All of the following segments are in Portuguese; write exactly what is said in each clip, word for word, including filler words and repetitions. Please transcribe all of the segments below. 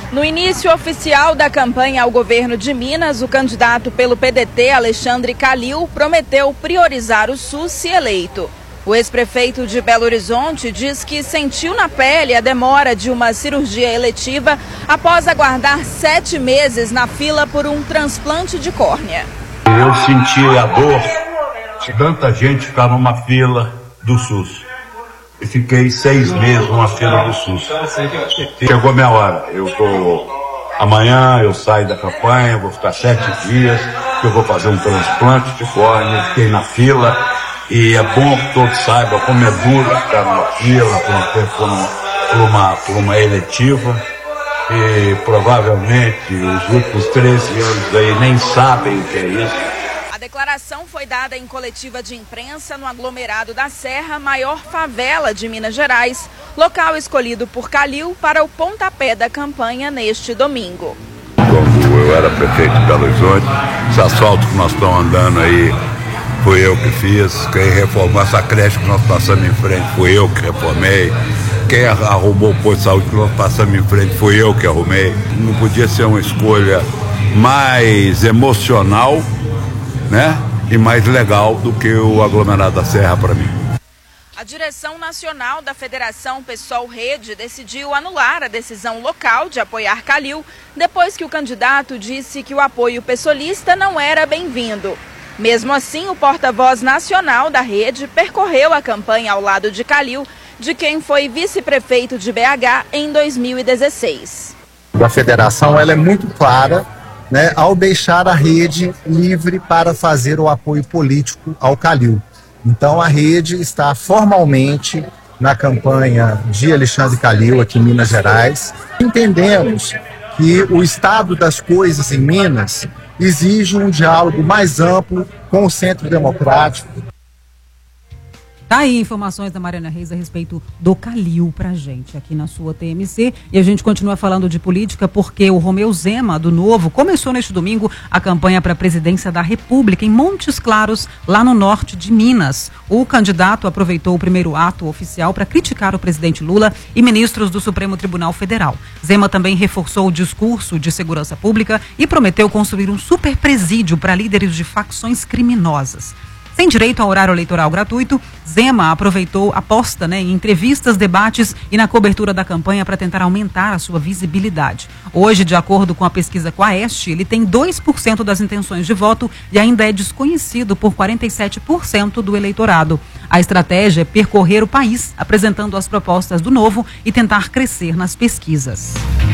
No início oficial da campanha ao governo de Minas, o candidato pelo P D T, Alexandre Calil, prometeu priorizar o SUS se eleito. O ex-prefeito de Belo Horizonte diz que sentiu na pele a demora de uma cirurgia eletiva após aguardar sete meses na fila por um transplante de córnea. Eu senti a dor de tanta gente ficar numa fila do SUS. E fiquei seis meses numa fila do SUS. Chegou minha hora. Eu tô... Amanhã eu saio da campanha, vou ficar sete dias, que eu vou fazer um transplante de córnea. Fiquei na fila. E é bom que todos saibam como é duro ficar numa fila por uma, por uma, por uma, por uma eletiva. E provavelmente os últimos treze anos aí nem sabem o que é isso. A declaração foi dada em coletiva de imprensa no aglomerado da Serra, maior favela de Minas Gerais, local escolhido por Calil para o pontapé da campanha neste domingo. Quando eu era prefeito de Belo Horizonte, esse asfalto que nós estamos andando aí, fui eu que fiz. Quem reformou essa creche que nós passamos em frente, fui eu que reformei. Quem arrumou o posto de saúde que nós passamos em frente, fui eu que arrumei. Não podia ser uma escolha mais emocional, né, e mais legal do que o aglomerado da Serra para mim. A direção nacional da Federação PSOL Rede decidiu anular a decisão local de apoiar Calil, depois que o candidato disse que o apoio pessoalista não era bem-vindo. Mesmo assim, o porta-voz nacional da rede percorreu a campanha ao lado de Calil, de quem foi vice-prefeito de B H em dois mil e dezesseis. A federação ela é muito clara, né, ao deixar a rede livre para fazer o apoio político ao Calil. Então a rede está formalmente na campanha de Alexandre Calil aqui em Minas Gerais. Entendemos que o estado das coisas em Minas exige um diálogo mais amplo com o Centro Democrático. Tá aí informações da Mariana Reis a respeito do Calil pra gente aqui na sua T M C. E a gente continua falando de política porque o Romeu Zema, do Novo, começou neste domingo a campanha para a presidência da República em Montes Claros, lá no norte de Minas. O candidato aproveitou o primeiro ato oficial para criticar o presidente Lula e ministros do Supremo Tribunal Federal. Zema também reforçou o discurso de segurança pública e prometeu construir um super presídio para líderes de facções criminosas. Sem direito a horário eleitoral gratuito, Zema aproveitou a aposta, né, em entrevistas, debates e na cobertura da campanha para tentar aumentar a sua visibilidade. Hoje, de acordo com a pesquisa Quaest, ele tem dois por cento das intenções de voto e ainda é desconhecido por quarenta e sete por cento do eleitorado. A estratégia é percorrer o país, apresentando as propostas do Novo e tentar crescer nas pesquisas.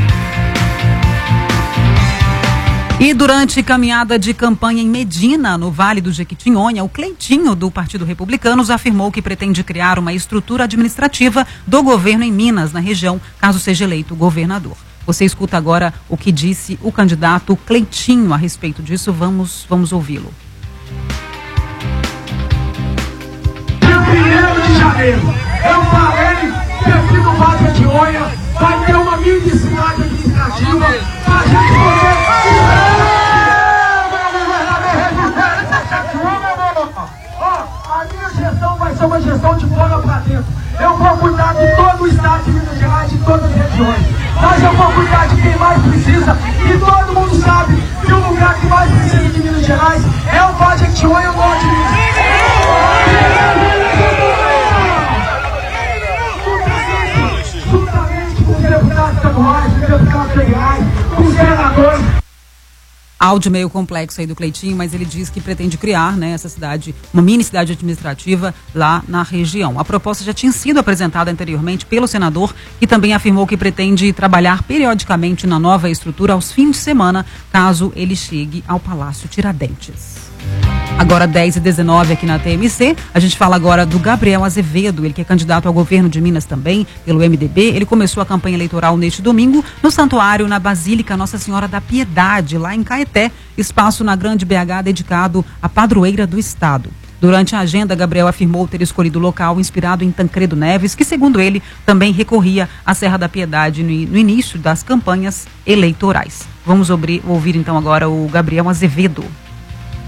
E durante caminhada de campanha em Medina, no Vale do Jequitinhonha, o Cleitinho, do Partido Republicano, afirmou que pretende criar uma estrutura administrativa do governo em Minas, na região, caso seja eleito governador. Você escuta agora o que disse o candidato Cleitinho a respeito disso. Vamos, vamos ouvi-lo. Em primeiro de janeiro, eu falei que aqui no Vale do Jequitinhonha vai ter uma mini-cidade administrativa para a gente poder... A minha gestão vai ser uma gestão de fora para dentro. Eu vou cuidar de todo o estado de Minas Gerais, de todas as regiões. Mas eu vou cuidar de quem mais precisa. E todo mundo sabe que o lugar que mais precisa de Minas Gerais é o Vale do Jequitinhonha e o norte de Minas. Juntamente com os deputados estaduais, os deputados federais, os senadores. Áudio meio complexo aí do Cleitinho, mas ele diz que pretende criar, né, essa cidade, uma mini cidade administrativa lá na região. A proposta já tinha sido apresentada anteriormente pelo senador, que também afirmou que pretende trabalhar periodicamente na nova estrutura aos fins de semana, caso ele chegue ao Palácio Tiradentes. Agora dez e dezenove aqui na T M C, a gente fala agora do Gabriel Azevedo, ele que é candidato ao governo de Minas também, pelo M D B. Ele começou a campanha eleitoral neste domingo no santuário na Basílica Nossa Senhora da Piedade, lá em Caeté, espaço na Grande B H dedicado à padroeira do estado. Durante a agenda, Gabriel afirmou ter escolhido o local inspirado em Tancredo Neves, que, segundo ele, também recorria à Serra da Piedade no, no início das campanhas eleitorais. Vamos ouvir, ouvir então agora o Gabriel Azevedo.